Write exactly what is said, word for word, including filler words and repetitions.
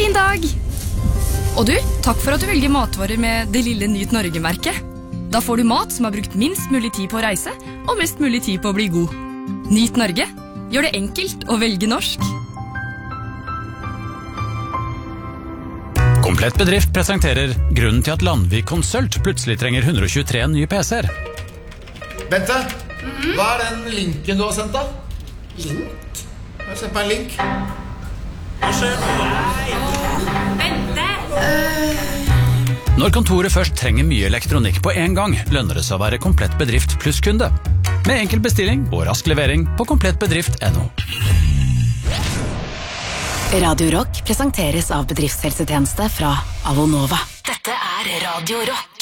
Fin dag! Og du, takk for at du velger matvarer med det lille Nyt Norge-merket. Da får du mat som har brukt minst mulig tid på å reise, og mest mulig tid på å bli god. Nyt Norge. Gjør det enkelt å velge norsk. Komplett Bedrift presenterer grunnen til at Landvik Consult plutselig trenger hundre og tjuetre nye P C-er. Bente, hva er den linken du har sendt da? Link? Jeg har sendt meg en link. Bente! Når kontoret først trenger mye elektronikk på en gang, lønner det seg å være Komplett Bedrift pluss-kunde. Med enkel bestilling og rask levering på komplettbedrift punktum no. Radio Rock presenteres av bedriftshelsetjeneste fra Avonova. Dette er Radio Rock.